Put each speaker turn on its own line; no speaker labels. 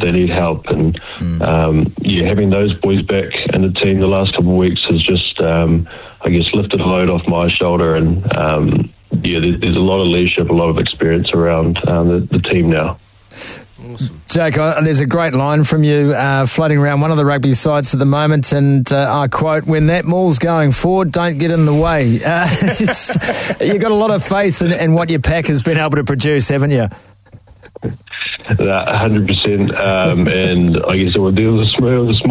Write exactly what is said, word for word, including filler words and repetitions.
they need help. And mm. um, yeah, having those boys back in the team the last couple of weeks has just, um, I guess, lifted a load off my shoulder. And um, yeah, there's, there's a lot of leadership, a lot of experience around um, the, the team now.
Awesome. Jake, uh, there's a great line from you uh, floating around one of the rugby sites at the moment, and uh, I quote, "When that maul's going forward, don't get in the way." Uh, you've got a lot of faith in, in what your pack has been able to produce, haven't you?
one hundred percent. Um, and I guess it will deal with the small